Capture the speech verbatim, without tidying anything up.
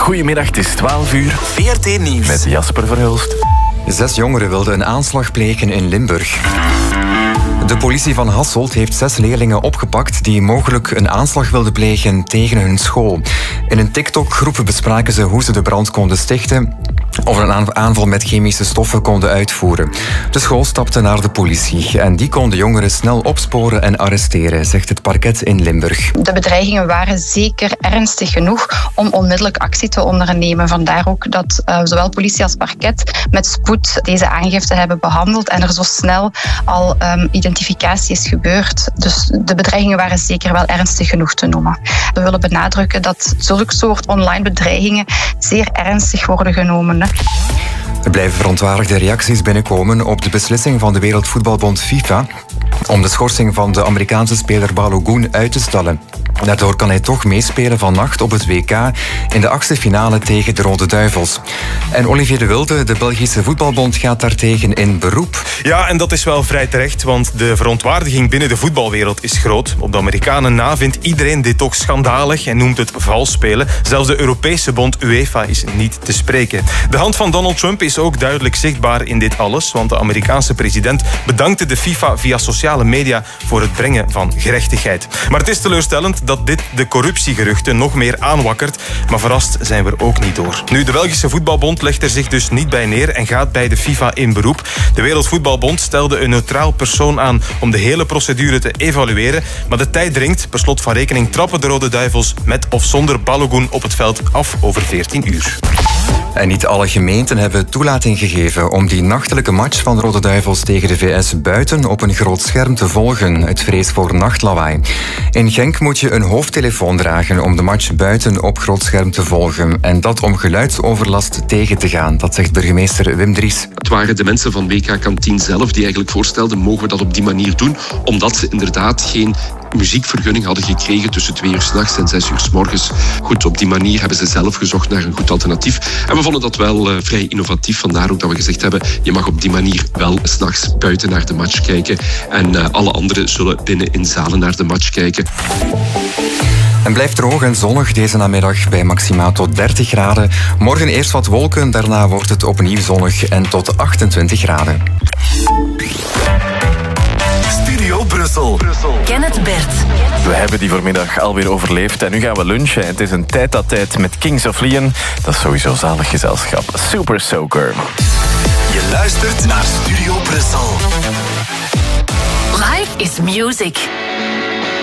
Goedemiddag, het is twaalf uur. V R T Nieuws. Met Jasper Verhulst. Zes jongeren wilden een aanslag plegen in Limburg. De politie van Hasselt heeft zes leerlingen opgepakt die mogelijk een aanslag wilden plegen tegen hun school. In een TikTok-groep bespraken ze hoe ze de brand konden stichten of een aanval met chemische stoffen konden uitvoeren. De school stapte naar de politie en die kon de jongeren snel opsporen en arresteren, zegt het parket in Limburg. De bedreigingen waren zeker ernstig genoeg om onmiddellijk actie te ondernemen. Vandaar ook dat uh, zowel politie als parket met spoed deze aangifte hebben behandeld en er zo snel al um, identificatie is gebeurd. Dus de bedreigingen waren zeker wel ernstig genoeg te noemen. We willen benadrukken dat zulke soort online bedreigingen zeer ernstig worden genomen. Er blijven verontwaardigde reacties binnenkomen op de beslissing van de Wereldvoetbalbond FIFA om de schorsing van de Amerikaanse speler Balogun uit te stellen. Daardoor kan hij toch meespelen vannacht op het W K in de achtste finale tegen de Rode Duivels. En Olivier de Wilde, de Belgische voetbalbond, gaat daartegen in beroep. Ja, en dat is wel vrij terecht, want de verontwaardiging binnen de voetbalwereld is groot. Op de Amerikanen na vindt iedereen dit toch schandalig en noemt het vals spelen. Zelfs de Europese bond UEFA is niet te spreken. De hand van Donald Trump is ook duidelijk zichtbaar in dit alles, want de Amerikaanse president bedankte de FIFA via sociale media voor het brengen van gerechtigheid. Maar het is teleurstellend dat dit de corruptiegeruchten nog meer aanwakkert, maar verrast zijn we er ook niet door. Nu, de Belgische voetbalbond legt er zich dus niet bij neer en gaat bij de FIFA in beroep. De Wereldvoetbalbond stelde een neutraal persoon aan om de hele procedure te evalueren, maar de tijd dringt. Per slot van rekening trappen de Rode Duivels met of zonder Balogun op het veld af over veertien uur. En niet alle gemeenten hebben toelating gegeven om die nachtelijke match van Rode Duivels tegen de V S buiten op een groot scherm te volgen, uit vrees voor nachtlawaai. In Genk moet je een hoofdtelefoon dragen om de match buiten op groot scherm te volgen. En dat om geluidsoverlast tegen te gaan, dat zegt burgemeester Wim Dries. Het waren de mensen van W K Kantien zelf die eigenlijk voorstelden, mogen we dat op die manier doen, omdat ze inderdaad geen muziekvergunning hadden gekregen tussen twee uur 's nachts en zes uur 's morgens. Goed, op die manier hebben ze zelf gezocht naar een goed alternatief. En we vonden dat wel uh, vrij innovatief. Vandaar ook dat we gezegd hebben, je mag op die manier wel 's nachts buiten naar de match kijken. En uh, alle anderen zullen binnen in zalen naar de match kijken. En blijft droog en zonnig deze namiddag bij maximaal tot dertig graden. Morgen eerst wat wolken, daarna wordt het opnieuw zonnig en tot achtentwintig graden. Studio Brussel. Brussel. Kenneth Bert. We hebben die vanmiddag alweer overleefd en nu gaan we lunchen. Het is een tijd dat tijd met Kings of Leon. Dat is sowieso zalig gezelschap. Super Soaker. Je luistert naar Studio Brussel. Life is music.